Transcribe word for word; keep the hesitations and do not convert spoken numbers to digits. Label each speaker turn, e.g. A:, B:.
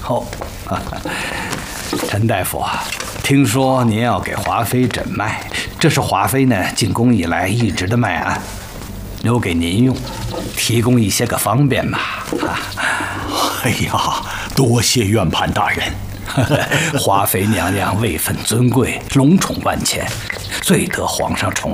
A: 哦，陈大夫啊，听说您要给华妃诊脉，这是华妃呢进宫以来一直的脉案，留给您用，提供一些个方便吧。啊，
B: 哎呀，多谢院判大人。
A: 华妃娘娘位分尊贵，龙宠万千，最得皇上宠